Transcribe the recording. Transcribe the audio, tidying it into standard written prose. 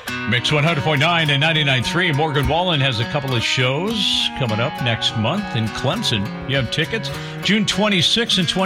Mix 100.9 and 99.3. Morgan Wallen has a couple of shows coming up next month in Clemson. You have tickets June 26th and 27th.